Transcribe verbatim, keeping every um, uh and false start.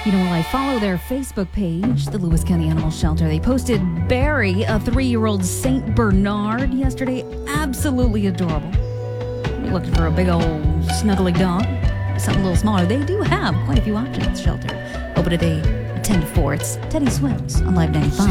You know, while I follow their Facebook page, the Lewis County Animal Shelter, they posted Barry, a three-year-old Saint Bernard, yesterday. Absolutely adorable. You're looking for a big old snuggly dog, something a little smaller. They do have quite a few options at the shelter. Open today at ten to four. It's Teddy Swims on Live ninety-five.